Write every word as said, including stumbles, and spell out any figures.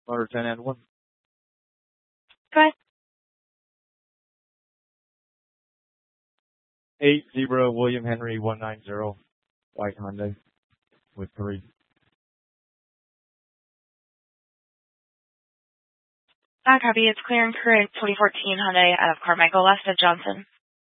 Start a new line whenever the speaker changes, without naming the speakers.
Motor ten and one.
Go ahead.
Eight zero William Henry one nine zero, white Hyundai with three.
I copy. It's clear and correct. twenty fourteen Hyundai out of Carmichael, West of Johnson.